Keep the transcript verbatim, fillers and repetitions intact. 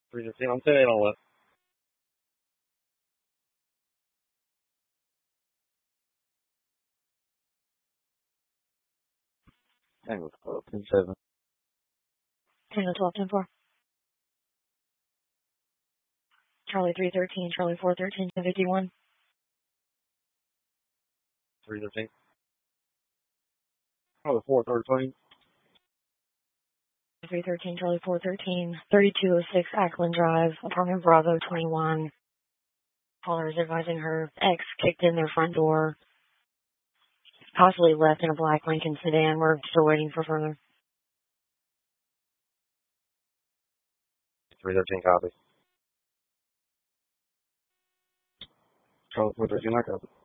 three fifteen on ten eight on left. Tango twelve, ten seven. Tango twelve, ten four. Charlie three thirteen, Charlie four thirteen, ten fifty-one. three thirteen. Charlie four thirteen. three thirteen, Charlie four thirteen, thirty-two oh six Ackland Drive, apartment Bravo twenty-one. Caller is advising her ex kicked in their front door, possibly left in a black Lincoln sedan. We're still waiting for further. three thirteen copy. Charlie four thirteen, I copy.